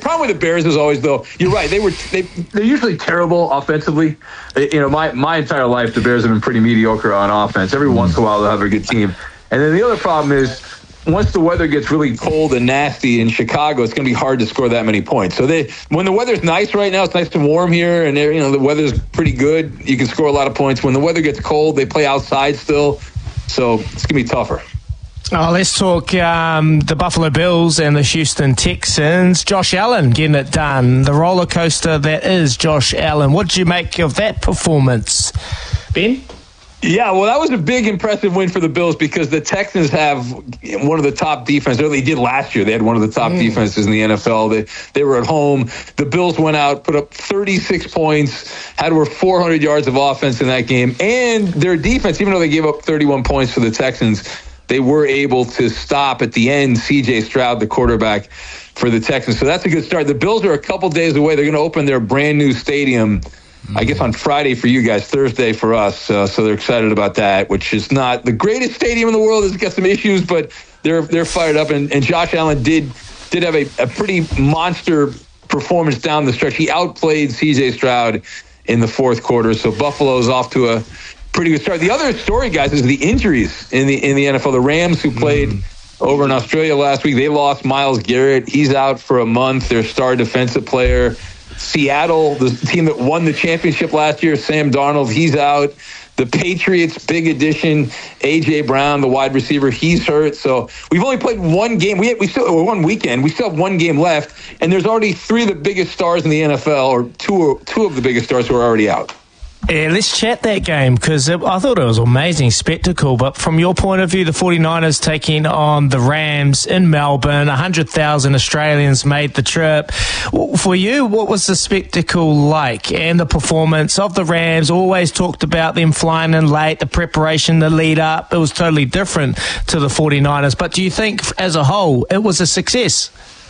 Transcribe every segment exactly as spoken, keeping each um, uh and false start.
problem with the Bears is always, though, you're right. They were they they're usually terrible offensively. You know, my my entire life, the Bears have been pretty mediocre on offense. Every once in a while, they'll have a good team. And then the other problem is, once the weather gets really cold and nasty in Chicago, it's going to be hard to score that many points. So they, when the weather's nice right now, it's nice and warm here, and you know the weather's pretty good. You can score a lot of points. When the weather gets cold, they play outside still, so it's going to be tougher. Oh, let's talk um, the Buffalo Bills and the Houston Texans. Josh Allen getting it done. The roller coaster that is Josh Allen. What did you make of that performance, Ben? Yeah, well, that was a big, impressive win for the Bills because the Texans have one of the top defenses. Or they did last year. They had one of the top mm. defenses in the N F L. They they were at home. The Bills went out, put up thirty-six points, had over four hundred yards of offense in that game. And their defense, even though they gave up thirty-one points for the Texans, they were able to stop at the end C J Stroud, the quarterback for the Texans. So that's a good start. The Bills are a couple days away. They're going to open their brand new stadium, I guess, on Friday for you guys, Thursday for us. Uh, so they're excited about that, which is not the greatest stadium in the world. It's got some issues, but they're they're fired up. And, and Josh Allen did did have a, a pretty monster performance down the stretch. He outplayed C J Stroud in the fourth quarter. So Buffalo's off to a pretty good start. The other story, guys, is the injuries in the in the N F L. The Rams, who played mm. over in Australia last week, they lost Myles Garrett. He's out for a month. Their star defensive player. Seattle, the team that won the championship last year, Sam Darnold, he's out. The Patriots, big addition, A J. Brown, the wide receiver, he's hurt. So we've only played one game. We we still one weekend. We still have one game left, and there's already three of the biggest stars in the N F L, or two two of the biggest stars who are already out. Yeah, let's chat that game because I thought it was an amazing spectacle. But from your point of view, the 49ers taking on the Rams in Melbourne, one hundred thousand Australians made the trip. For you, what was the spectacle like and the performance of the Rams? Always talked about them flying in late, the preparation, the lead up. It was totally different to the 49ers. But do you think as a whole it was a success?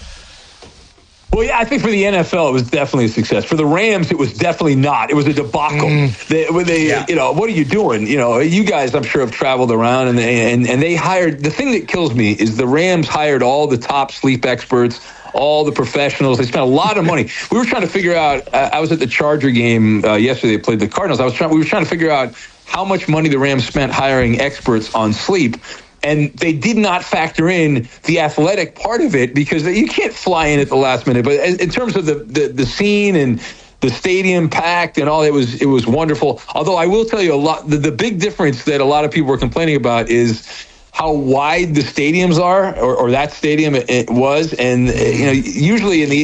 Well, yeah, I think for the N F L, it was definitely a success. For the Rams, it was definitely not. It was a debacle. Mm. They, they yeah. you know, what are you doing? You know, you guys, I'm sure, have traveled around, and they, and, and they hired, the thing that kills me is the Rams hired all the top sleep experts, all the professionals. They spent a lot of money. We were trying to figure out, uh, I was at the Charger game uh, yesterday. They played the Cardinals. I was trying, we were trying to figure out how much money the Rams spent hiring experts on sleep. And they did not factor in the athletic part of it because you can't fly in at the last minute. But in terms of the, the, the scene and the stadium packed and all, it was it was wonderful. Although I will tell you a lot, the, the big difference that a lot of people were complaining about is how wide the stadiums are, or, or that stadium it was. And you know, usually in the